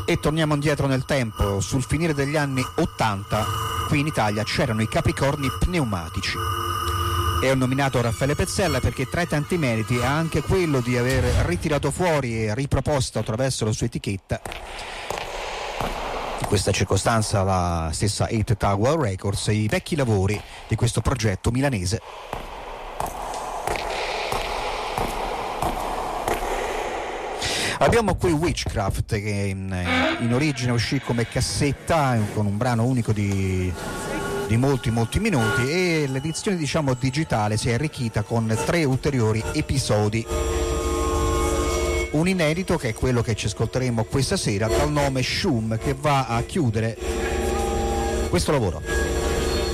E torniamo indietro nel tempo, sul finire degli anni 80, qui in Italia c'erano i Capricorni pneumatici. E ho nominato Raffaele Pezzella perché tra i tanti meriti ha anche quello di aver ritirato fuori e riproposto attraverso la sua etichetta, in questa circostanza la stessa 8 Tower Records, i vecchi lavori di questo progetto milanese. Abbiamo qui Witchcraft, che in origine uscì come cassetta con un brano unico di molti minuti, e l'edizione digitale si è arricchita con 3 ulteriori episodi. Un inedito che è quello che ci ascolteremo questa sera, dal nome Shum, che va a chiudere questo lavoro.